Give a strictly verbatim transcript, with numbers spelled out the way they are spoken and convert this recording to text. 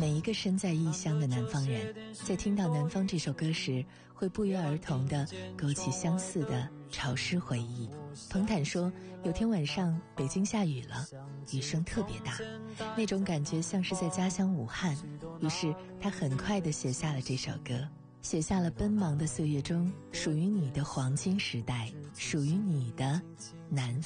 每一个身在异乡的南方人，在听到《南方》这首歌时，会不约而同地勾起相似的潮湿回忆。彭坦说，有天晚上北京下雨了，雨声特别大，那种感觉像是在家乡武汉，于是他很快地写下了这首歌，写下了奔忙的岁月中属于你的黄金时代，属于你的南方。